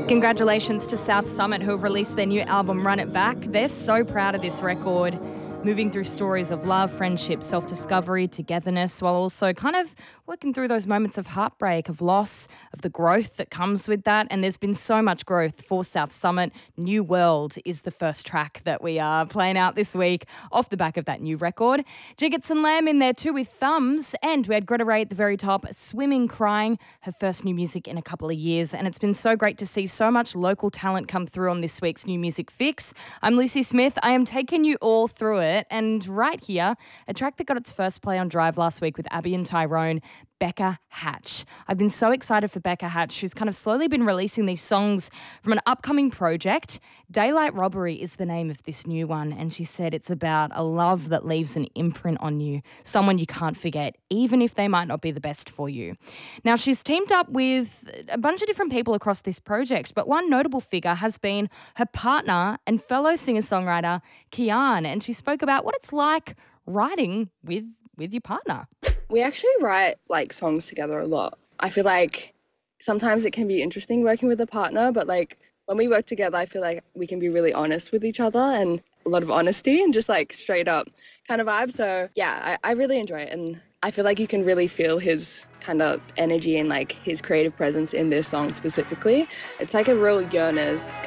Congratulations to South Summit, who have released their new album, Run It Back. They're so proud of this record, moving through stories of love, friendship, self-discovery, togetherness, while also kind of working through those moments of heartbreak, of loss, of the growth that comes with that. And there's been so much growth for South Summit. New World is the first track that we are playing out this week off the back of that new record. Jiggets and Lamb in there too with Thumbs. And we had Greta Ray at the very top, Swimming, Crying, her first new music in a couple of years. And it's been so great to see so much local talent come through on this week's New Music Fix. I'm Lucy Smith. I am taking you all through it. And right here, a track that got its first play on Drive last week with Abby and Tyrone, Becca Hatch. I've been so excited for Becca Hatch, who's kind of slowly been releasing these songs from an upcoming project. Daylight Robbery is the name of this new one, and she said it's about a love that leaves an imprint on you, someone you can't forget, even if they might not be the best for you. Now, she's teamed up with a bunch of different people across this project, but one notable figure has been her partner and fellow singer-songwriter, Kian, and she spoke about what it's like writing with your partner. We actually write like songs together a lot. I feel like sometimes it can be interesting working with a partner, but like when we work together, I feel like we can be really honest with each other and a lot of honesty and just like straight up kind of vibe. So yeah, I really enjoy it. And I feel like you can really feel his kind of energy and like his creative presence in this song specifically. It's like a real yearners